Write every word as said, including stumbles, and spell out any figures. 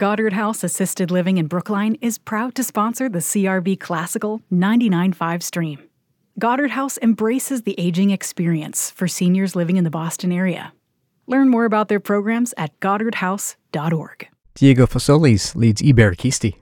Goddard House Assisted Living in Brookline is proud to sponsor the C R B Classical ninety-nine point five stream. Goddard House embraces the aging experience for seniors living in the Boston area. Learn more about their programs at goddard house dot org. Diego Fosolis leads eBarakisty.